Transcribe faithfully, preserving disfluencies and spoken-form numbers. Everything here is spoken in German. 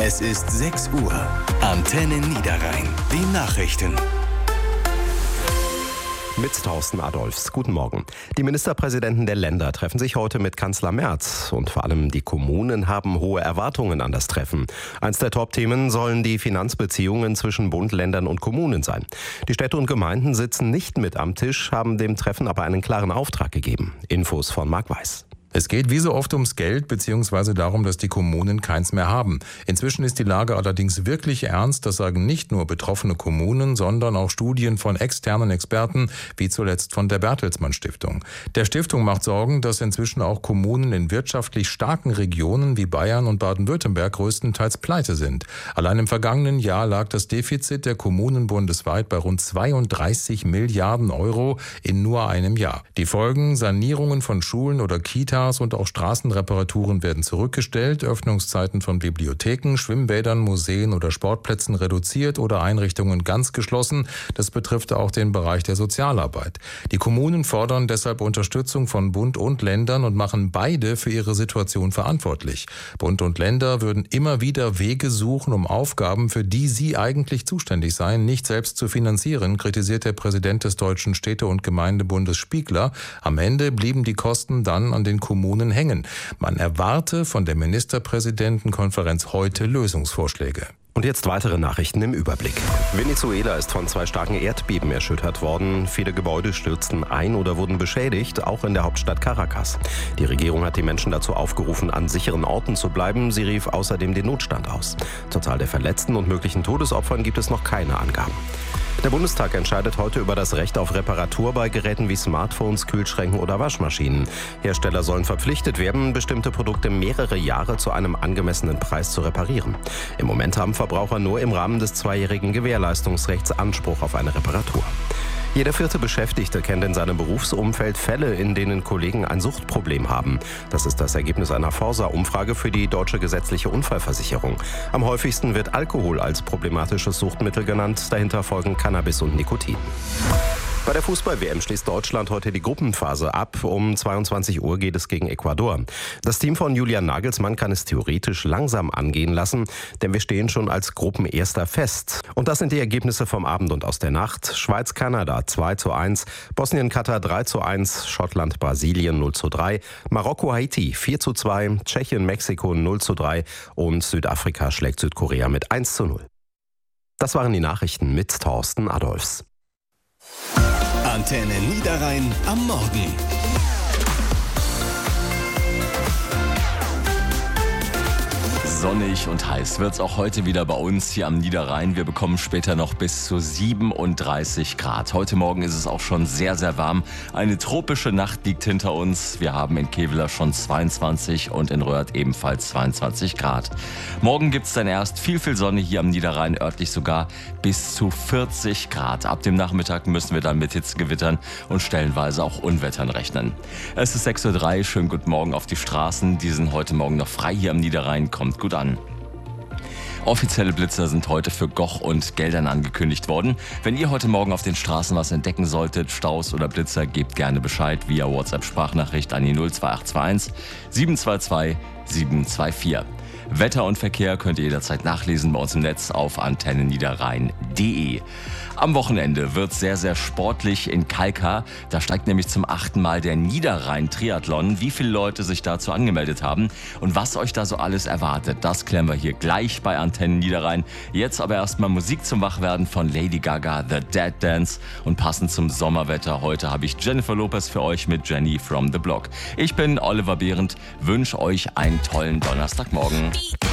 Es ist sechs Uhr. Antenne Niederrhein. Die Nachrichten. Mit Thorsten Adolfs. Guten Morgen. Die Ministerpräsidenten der Länder treffen sich heute mit Kanzler Merz. Und vor allem die Kommunen haben hohe Erwartungen an das Treffen. Eins der Top-Themen sollen die Finanzbeziehungen zwischen Bund, Ländern und Kommunen sein. Die Städte und Gemeinden sitzen nicht mit am Tisch, haben dem Treffen aber einen klaren Auftrag gegeben. Infos von Marc Weiß. Es geht wie so oft ums Geld bzw. darum, dass die Kommunen keins mehr haben. Inzwischen ist die Lage allerdings wirklich ernst. Das sagen nicht nur betroffene Kommunen, sondern auch Studien von externen Experten, wie zuletzt von der Bertelsmann Stiftung. Der Stiftung macht Sorgen, dass inzwischen auch Kommunen in wirtschaftlich starken Regionen wie Bayern und Baden-Württemberg größtenteils pleite sind. Allein im vergangenen Jahr lag das Defizit der Kommunen bundesweit bei rund zweiunddreißig Milliarden Euro in nur einem Jahr. Die Folgen: Sanierungen von Schulen oder Kitas und auch Straßenreparaturen werden zurückgestellt, Öffnungszeiten von Bibliotheken, Schwimmbädern, Museen oder Sportplätzen reduziert oder Einrichtungen ganz geschlossen. Das betrifft auch den Bereich der Sozialarbeit. Die Kommunen fordern deshalb Unterstützung von Bund und Ländern und machen beide für ihre Situation verantwortlich. Bund und Länder würden immer wieder Wege suchen, um Aufgaben, für die sie eigentlich zuständig seien, nicht selbst zu finanzieren, kritisiert der Präsident des Deutschen Städte- und Gemeindebundes Spiegler. Am Ende blieben die Kosten dann an den Kommunen hängen. Man erwarte von der Ministerpräsidentenkonferenz heute Lösungsvorschläge. Und jetzt weitere Nachrichten im Überblick. Venezuela ist von zwei starken Erdbeben erschüttert worden. Viele Gebäude stürzten ein oder wurden beschädigt, auch in der Hauptstadt Caracas. Die Regierung hat die Menschen dazu aufgerufen, an sicheren Orten zu bleiben. Sie rief außerdem den Notstand aus. Zur Zahl der Verletzten und möglichen Todesopfern gibt es noch keine Angaben. Der Bundestag entscheidet heute über das Recht auf Reparatur bei Geräten wie Smartphones, Kühlschränken oder Waschmaschinen. Hersteller sollen verpflichtet werden, bestimmte Produkte mehrere Jahre zu einem angemessenen Preis zu reparieren. Im Moment haben Verbraucher nur im Rahmen des zweijährigen Gewährleistungsrechts Anspruch auf eine Reparatur. Jeder vierte Beschäftigte kennt in seinem Berufsumfeld Fälle, in denen Kollegen ein Suchtproblem haben. Das ist das Ergebnis einer Forsa-Umfrage für die Deutsche gesetzliche Unfallversicherung. Am häufigsten wird Alkohol als problematisches Suchtmittel genannt. Dahinter folgen Cannabis und Nikotin. Bei der Fußball-W M schließt Deutschland heute die Gruppenphase ab. Um zweiundzwanzig Uhr geht es gegen Ecuador. Das Team von Julian Nagelsmann kann es theoretisch langsam angehen lassen, denn wir stehen schon als Gruppenerster fest. Und das sind die Ergebnisse vom Abend und aus der Nacht. Schweiz-Kanada zwei zu eins, Bosnien-Katar drei zu eins, Schottland-Brasilien null zu drei, Marokko-Haiti vier zu zwei, Tschechien-Mexiko null zu drei und Südafrika schlägt Südkorea mit eins zu null. Das waren die Nachrichten mit Thorsten Adolfs. Antenne Niederrhein am Morgen. Sonnig und heiß wird's auch heute wieder bei uns hier am Niederrhein. Wir bekommen später noch bis zu siebenunddreißig Grad. Heute Morgen ist es auch schon sehr, sehr warm. Eine tropische Nacht liegt hinter uns. Wir haben in Kevela schon zweiundzwanzig und in Röhrt ebenfalls zweiundzwanzig Grad. Morgen gibt's dann erst viel, viel Sonne hier am Niederrhein, örtlich sogar bis zu vierzig Grad. Ab dem Nachmittag müssen wir dann mit Hitzegewittern und stellenweise auch Unwettern rechnen. Es ist sechs Uhr drei. Schönen guten Morgen auf die Straßen. Die sind heute Morgen noch frei hier am Niederrhein. Kommt gut an. Offizielle Blitzer sind heute für Goch und Geldern angekündigt worden. Wenn ihr heute Morgen auf den Straßen was entdecken solltet, Staus oder Blitzer, gebt gerne Bescheid via WhatsApp-Sprachnachricht an die null zwei acht zwei eins sieben zwei zwei sieben zwei vier. Wetter und Verkehr könnt ihr jederzeit nachlesen bei uns im Netz auf antenne niederrhein punkt de. Am Wochenende wird sehr, sehr sportlich in Kalkar. Da steigt nämlich zum achten Mal der Niederrhein-Triathlon. Wie viele Leute sich dazu angemeldet haben und was euch da so alles erwartet, das klären wir hier gleich bei Antenne Niederrhein. Jetzt aber erstmal Musik zum Wachwerden von Lady Gaga, The Dead Dance. Und passend zum Sommerwetter heute habe ich Jennifer Lopez für euch mit Jenny from the Block. Ich bin Oliver Behrendt, wünsche euch einen tollen Donnerstagmorgen.